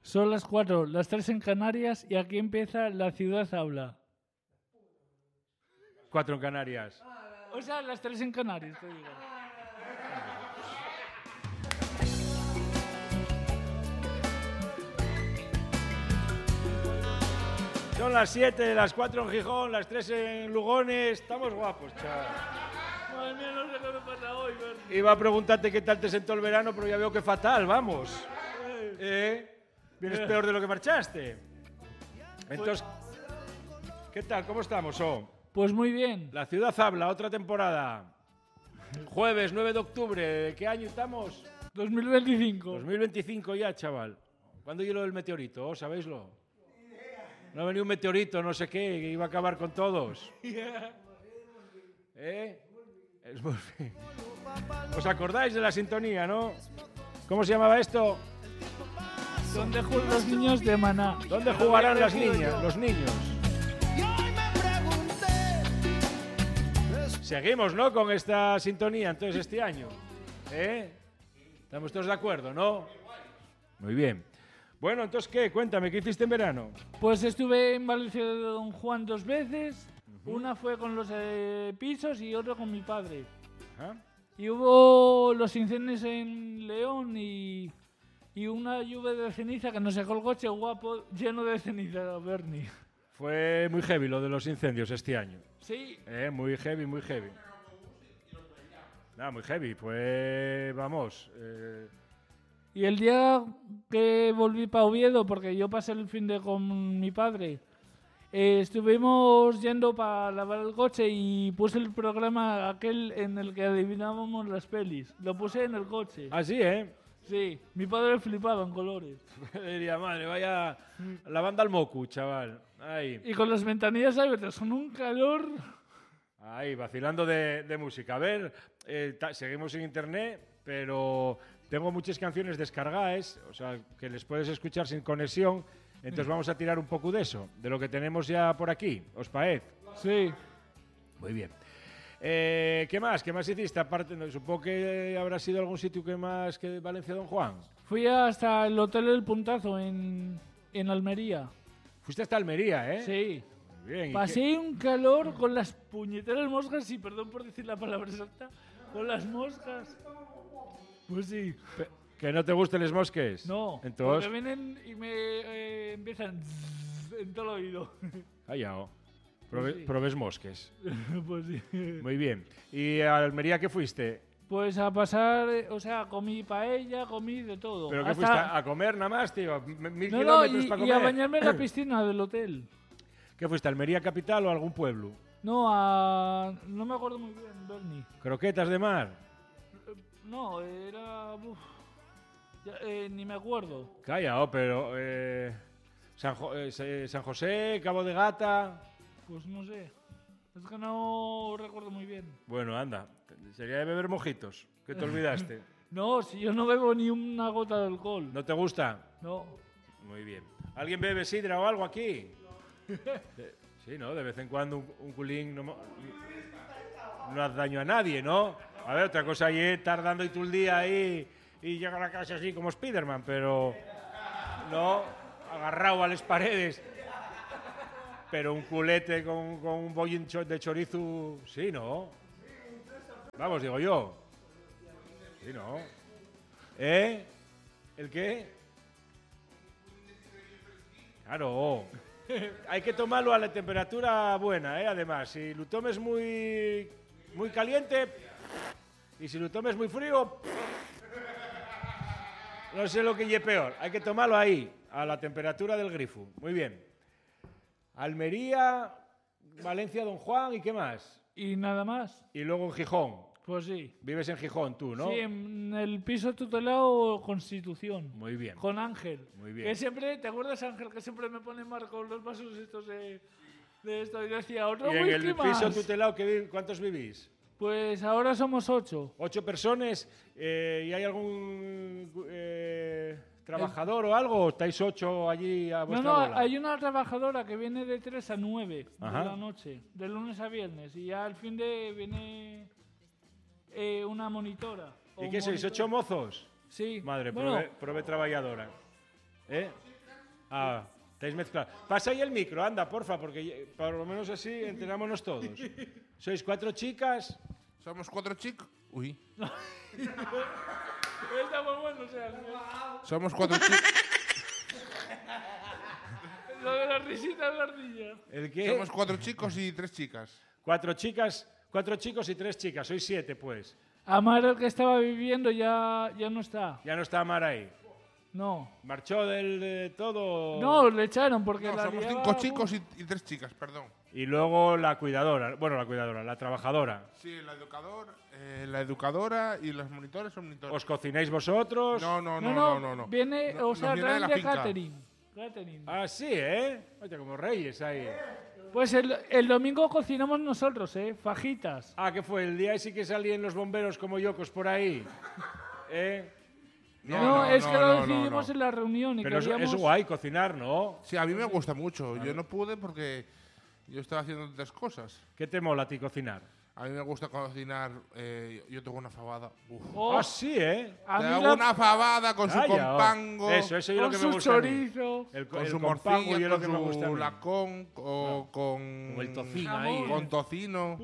Son las 4, las 3 en Canarias y aquí empieza La Ciudad Habla. 4 en Canarias. O sea, las 3 en Canarias, te digo. Son las 7, las 4 en Gijón, las 3 en Lugones. Estamos guapos, chaval. Madre mía, no sé qué me pasa hoy, Bernie. Iba a preguntarte qué tal te sentó el verano, pero ya veo que fatal, vamos. Vienes peor de lo que marchaste. Entonces, ¿qué tal? ¿Cómo estamos, Pues muy bien. La Ciudad Habla, otra temporada. Jueves 9 de octubre. ¿De qué año estamos? 2025. 2025 ya, chaval. ¿Cuándo llegó el meteorito? ¿Sabéislo? No ha venido un meteorito, no sé qué, que iba a acabar con todos. Es Murphy. ¿Os acordáis de la sintonía, no? ¿Cómo se llamaba esto? ¿Dónde juegan los niños de Maná? ¿Dónde jugarán las niñas, los niños? Seguimos, ¿no? Con esta sintonía, entonces, este año. ¿Estamos todos de acuerdo, no? Muy bien. Bueno, entonces, ¿qué? Cuéntame, ¿qué hiciste en verano? Pues estuve en Valencia de Don Juan 2 veces. Una fue con los pisos y otra con mi padre. Ajá. Y hubo los incendios en León y una lluvia de ceniza que nos sacó el coche guapo lleno de ceniza, Bernie. Fue muy heavy lo de los incendios este año. Sí. Muy heavy, muy heavy. Muy heavy. Fue, vamos... Y el día que volví para Oviedo, porque yo pasé el fin de con mi padre, estuvimos yendo para lavar el coche y puse el programa aquel en el que adivinábamos las pelis. Lo puse en el coche. Ah, sí, ¿eh? Sí, mi padre flipaba en colores. Diría, madre, vaya lavando al mocu, chaval. Ahí, Y con las ventanillas abiertas, son un calor. ahí, vacilando de música. A ver, seguimos en internet, pero tengo muchas canciones descargadas, o sea, que les puedes escuchar sin conexión. Entonces vamos a tirar un poco de eso, de lo que tenemos ya por aquí. ¿Os parece? Sí. Muy bien. ¿Qué más? ¿Qué más hiciste? Aparte, supongo que habrá sido algún sitio que más que Valencia Don Juan. Fui hasta el Hotel El Puntazo en Almería. Fuiste hasta Almería, ¿eh? Sí. Muy bien. Pasé un calor con las puñeteras moscas, y perdón por decir la palabra exacta, con las moscas. Pues sí. ¿Que no te gusten los mosques? No, Entonces, porque vienen y me empiezan en todo el oído. callao. Pues sí. Probes mosques. Pues sí. Muy bien. ¿Y a Almería qué fuiste? Pues a pasar, o sea, comí paella, comí de todo. ¿Pero qué Hasta... fuiste a comer nada más, tío? ¿1000 No, kilómetros para comer? y a bañarme en la piscina del hotel. ¿Qué fuiste, Almería capital o algún pueblo? No, no me acuerdo muy bien, Bernie. ¿Croquetas de mar? No, era... ni me acuerdo. Callao, pero... San José, Cabo de Gata... Pues no sé. Es que no recuerdo muy bien. Bueno, anda. Sería de beber mojitos, que te olvidaste. No, si yo no bebo ni una gota de alcohol. ¿No te gusta? No. Muy bien. ¿Alguien bebe sidra o algo aquí? Sí, ¿no? De vez en cuando un culín no hace daño a nadie, ¿no? A ver, otra cosa es estar dando y tú el día ahí y llegar a la casa así como Spiderman, pero no agarrado a las paredes. Pero un culete con un bollín de chorizo, sí, ¿no? Vamos, digo yo. Sí, ¿no? ¿El qué? Claro. Hay que tomarlo a la temperatura buena, además. Si lo tomes muy caliente y si lo tomes muy frío, no sé lo que es peor. Hay que tomarlo ahí, a la temperatura del grifo. Muy bien. Almería, Valencia, Don Juan, ¿y qué más? ¿Y nada más? Y luego en Gijón. Pues sí. Vives en Gijón tú, ¿no? Sí, en el piso tutelado Constitución. Muy bien. Con Ángel. Muy bien. Que siempre, ¿te acuerdas, Ángel? Que siempre me pone marcos los vasos estos de esto. Y decía, otro ¿Y en whisky el más. piso tutelado cuántos vivís? Pues ahora somos 8. 8 personas. ¿Y hay algún trabajador o algo? ¿O estáis 8 allí a vuestra bola? Hay una trabajadora que viene de 3 a 9 Ajá. de la noche, de lunes a viernes. Y ya al fin de viene una monitora. ¿Y qué sois, 8 mozos? Sí. Madre, Bueno, prove trabajadora. Ah, estáis mezclados. Pasa ahí el micro, anda, porfa, porque por lo menos así enterámonos todos. ¿Sois 4 chicas? Somos 4 chicos. Uy. Está muy bueno, o sea, Somos 4 chicos. lo de las risitas de la ardilla. ¿El qué? Somos 4 chicos y 3 chicas. 4 chicas, 4 chicos y 3 chicas. Sois 7, pues. Amar, el que estaba viviendo, ya no está. Ya no está Amar ahí. No. ¿Marchó de todo? No, le echaron porque No, la somos liaba 5 chicos y 3 chicas, perdón. Y luego la cuidadora. Bueno, la trabajadora. Sí, la educadora y los monitores son monitores. ¿Os cocináis vosotros? No. Viene, No, o sea, nos viene de traen la de finca. catering. Ah, sí, ¿eh? Oye, como reyes ahí. Pues el domingo cocinamos nosotros, fajitas. Ah, ¿qué fue? El día ese que salían los bomberos como yocos por ahí. ¿Eh? No, es que lo decidimos en la reunión y Pero queríamos... es guay cocinar, ¿no? Sí, a mí me gusta mucho. Yo no pude porque yo estaba haciendo otras cosas. ¿Qué te mola a ti cocinar? A mí me gusta cocinar. Yo tengo una fabada. Uf. Oh, Ah, sí, ¿eh? a Te mí hago la- una fabada con su Calla, oh. compango, Eso es lo con que me su gusta a mí. chorizo. con el su compango morcilla, y es lo con que me gusta a su mí. lacón, o con Con el tocino Jamón. ahí. con tocino.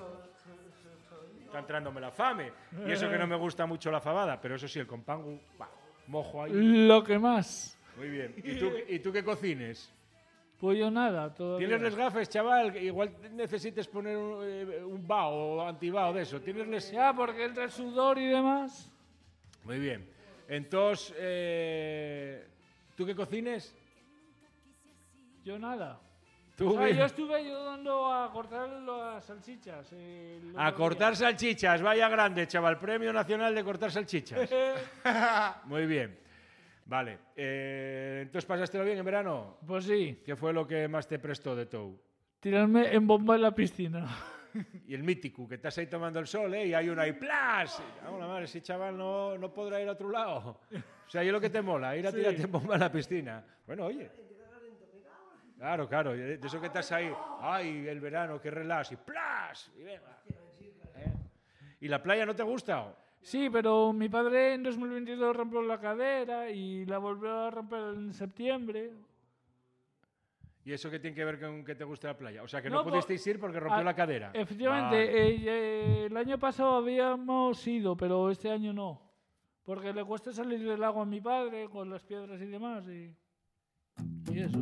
Está entrándome la fame. Y eso que no me gusta mucho la fabada, pero eso sí, el compango, bah, mojo ahí. Lo que más. Muy bien. ¿Y tú qué cocines? Pues yo nada, todavía. ¿Tienes les gafes, chaval? Igual necesites poner un bao o antibao de eso. ¿Tienes les... Ya, porque entra el sudor y demás. Muy bien. Entonces, ¿tú qué cocines? Yo nada. Tú O sea, bien. yo estuve ayudando a cortar las salchichas. A cortar salchichas, vaya grande, chaval. Premio Nacional de Cortar Salchichas. Muy bien. Vale. Entonces, ¿pasástelo bien en verano? Pues sí, ¿Qué fue lo que más te prestó de todo? tirarme en bomba en la piscina. Y el mítico, que estás ahí tomando el sol, ¿eh? Y hay una ahí, ¡plas! Vamos, la madre, ese chaval no podrá ir a otro lado. O sea, ¿y lo que te mola? Ir a Sí. tirarte en bomba en la piscina. Bueno, oye. Claro, de eso que estás ahí, ¡ay, el verano, qué relax! Y ¡plas! Y venga. ¿Eh? ¿Y la playa no te gusta? Sí, pero mi padre en 2022 rompió la cadera y la volvió a romper en septiembre. ¿Y eso qué tiene que ver con que te guste la playa? O sea, que No, no pudisteis ir porque rompió Ah, la cadera. Efectivamente, Vale. el año pasado habíamos ido, pero este año no. Porque le cuesta salir del agua a mi padre con las piedras y demás. Y eso.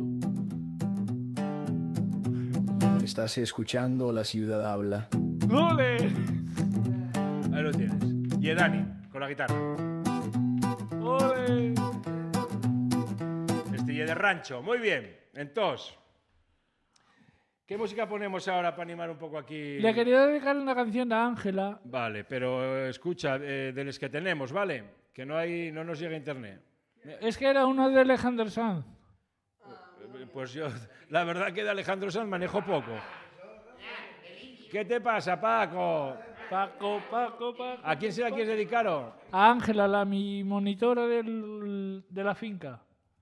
Estás escuchando La Ciudad Habla. ¡Ole! Ahí lo tienes. Y Dani, con la guitarra. ¡Ole! Este y de rancho. Muy bien. Entonces, ¿qué música ponemos ahora para animar un poco aquí? Le quería dedicar una canción a Ángela. Vale, pero escucha, de los que tenemos, ¿vale? Que no nos llega internet. Es que era una de Alejandro Sanz. Pues yo, la verdad que de Alejandro Sanz manejo poco. ¿Qué te pasa, Paco? Paco. ¿A quién se la quieres dedicar? Oh? A Ángela, mi monitora de la finca.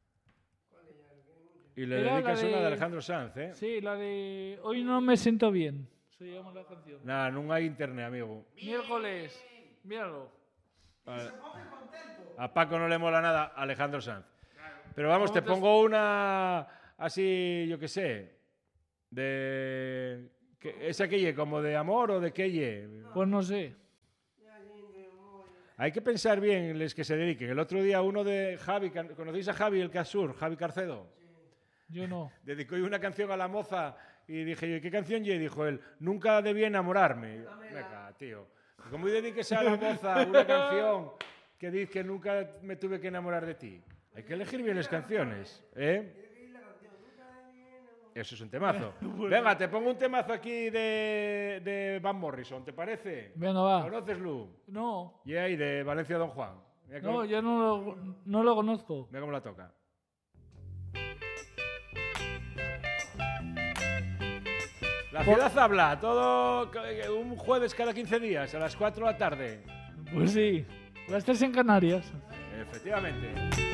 Y le Era la dedicas una de- de Alejandro Sanz, ¿eh? Sí, la de Hoy no me siento bien. Se llama la canción. Nada, no hay internet, amigo. Miércoles. Míralo. A Paco no le mola nada Alejandro Sanz. Pero vamos, te ¿Cómo te- pongo una así, yo qué sé, de... ¿Esa que ye? ¿Como de amor o de qué ye? Pues no sé. Hay que pensar bien los que se dediquen. El otro día uno de Javi, ¿conocéis a Javi, el Casur, Javi Carcedo? Yo no. Dedicó una canción a la moza y dije yo, ¿qué canción ye? Dijo él, nunca debí enamorarme. Y yo, venga, tío, ¿cómo dediques a la moza una canción que dice que nunca me tuve que enamorar de ti? Hay que elegir bien las canciones, ¿eh? Eso es un temazo. Venga, te pongo un temazo aquí de Van Morrison, ¿te parece? Venga, va. ¿Conoces, Lu? No. Y ahí, de Valencia Don Juan. Mira cómo, No, yo no lo conozco. mira cómo la toca. La ciudad habla, todo un jueves cada 15 días, a las 4 de la tarde. Pues sí. Las tres en Canarias. Efectivamente.